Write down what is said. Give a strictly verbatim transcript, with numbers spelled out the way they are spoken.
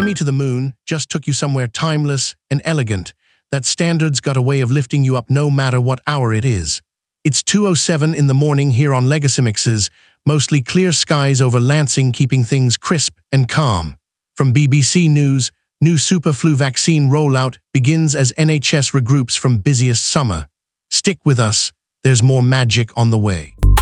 Fly Me to the Moon just took you somewhere timeless and elegant, that standards got a way of lifting you up no matter what hour it is. It's two oh seven in the morning here on Legacy Mixes, mostly clear skies over Lansing keeping things crisp and calm. From B B C News, new super flu vaccine rollout begins as N H S regroups from busiest summer. Stick with us, there's more magic on the way.